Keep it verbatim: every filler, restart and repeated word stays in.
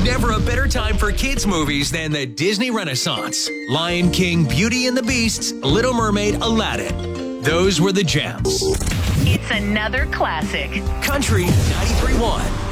Never a better time for kids' movies than the Disney Renaissance. Lion King, Beauty and the Beast, Little Mermaid, Aladdin. Those were the gems. It's another classic. Country ninety-three point one.